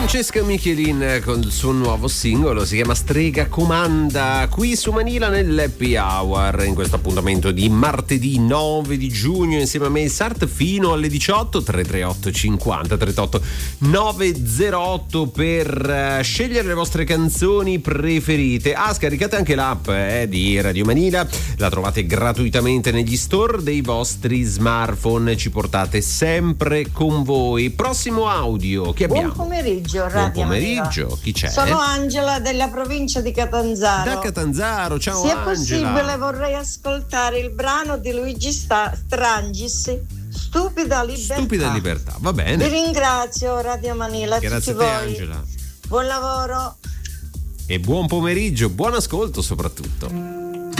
Francesca Michelin con il suo nuovo singolo, si chiama Strega Comanda, qui su Manila nell'Happy Hour, in questo appuntamento di martedì 9 di giugno insieme a me Sart fino alle 18. 338 50 38 908 per scegliere le vostre canzoni preferite. Scaricate anche l'app di Radio Manila, la trovate gratuitamente negli store dei vostri smartphone, ci portate sempre con voi. Prossimo audio, che abbiamo? Buon pomeriggio, Buon Radio pomeriggio, Manila. chi c'è? Sono Angela della provincia di Catanzaro. Da Catanzaro, ciao Se è Angela. possibile vorrei ascoltare il brano di Luigi Strangis, Stupida Libertà. Stupida Libertà, va bene. Vi ringrazio Radio Manila, Grazie a tutti te voi. Angela. Buon lavoro. E buon pomeriggio, buon ascolto soprattutto.